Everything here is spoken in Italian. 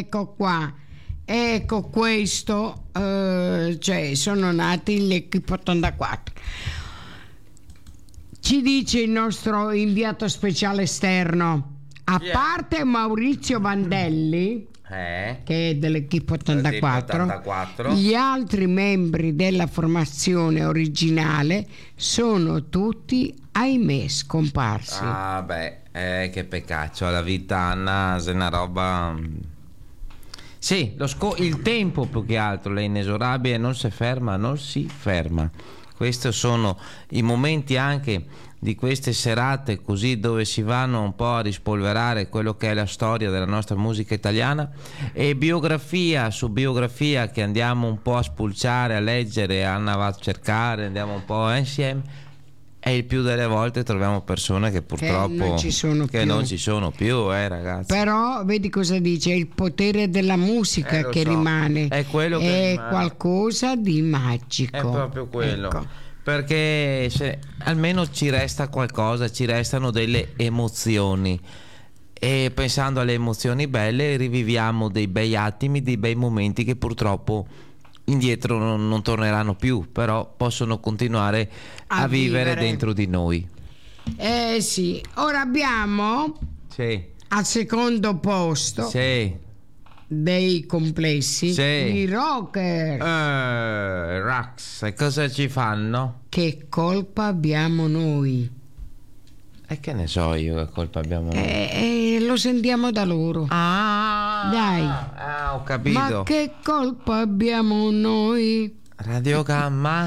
ecco qua. Ecco questo, cioè sono nati l'Equipe 84. Ci dice il nostro inviato speciale esterno, a parte Maurizio Vandelli, che è dell'Equipe 84, gli altri membri della formazione originale sono tutti, ahimè, scomparsi. Ah beh, che peccaccio, la vita, Anna, è una roba... Sì, il tempo più che altro, è inesorabile, non si ferma. Questi sono i momenti anche di queste serate così, dove si vanno un po' a rispolverare quello che è la storia della nostra musica italiana, e biografia su biografia che andiamo un po' a spulciare, a leggere, Anna va a cercare, andiamo un po' insieme, e il più delle volte troviamo persone che purtroppo non ci sono più, ragazzi. Però vedi cosa dice, il potere della musica che rimane è quello che rimane. Qualcosa di magico, è proprio quello, ecco. Perché se almeno ci resta qualcosa, ci restano delle emozioni, e pensando alle emozioni belle riviviamo dei bei attimi, dei bei momenti che purtroppo indietro non torneranno più, però possono continuare a vivere dentro di noi. Sì, ora abbiamo al secondo posto dei complessi i Rockers. Rocks, e cosa ci fanno? Che colpa abbiamo noi? E che ne so io che colpa abbiamo noi? Lo sentiamo da loro. Dai. Ho capito. Ma che colpa abbiamo noi? Radiogramma.